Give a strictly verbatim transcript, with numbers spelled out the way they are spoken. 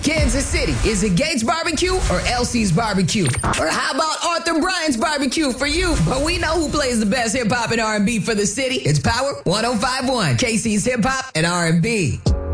Kansas City, is it Gates Barbecue or Elsie's Barbecue? Or how about Arthur Bryant's Barbecue for you? But we know who plays the best hip-hop and R and B for the city. It's Power one oh five point one, K C's Hip Hop and R and B.